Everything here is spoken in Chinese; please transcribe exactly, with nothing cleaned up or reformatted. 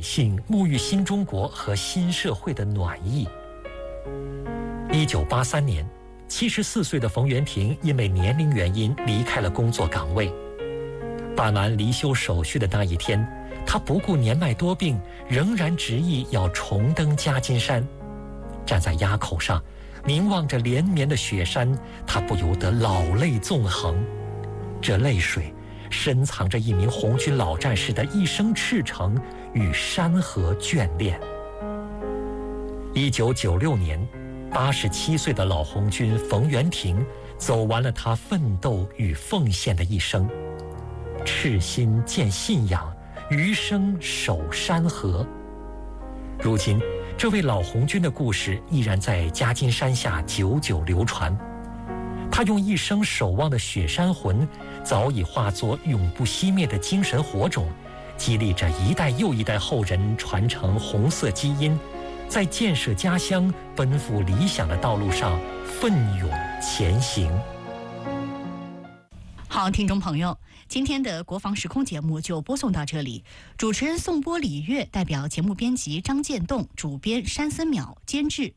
性沐浴新中国和新社会的暖意。一九八三年，七十四岁的冯元婷因为年龄原因离开了工作岗位。办完离休手续的那一天，他不顾年迈多病，仍然执意要重登夹金山。站在垭口上，凝望着连绵的雪山，他不由得老泪纵横。这泪水深藏着一名红军老战士的一生赤诚与山河眷恋。一九九六年，八十七岁的老红军冯元婷走完了他奋斗与奉献的一生。赤心见信仰，余生守山河。如今，这位老红军的故事依然在夹金山下久久流传。他用一生守望的雪山魂，早已化作永不熄灭的精神火种，激励着一代又一代后人传承红色基因，在建设家乡、奔赴理想的道路上奋勇前行。 好，听众朋友，今天的国防时空节目就播送到这里。主持人宋波、李月代表节目编辑张建栋，主编山森淼，监制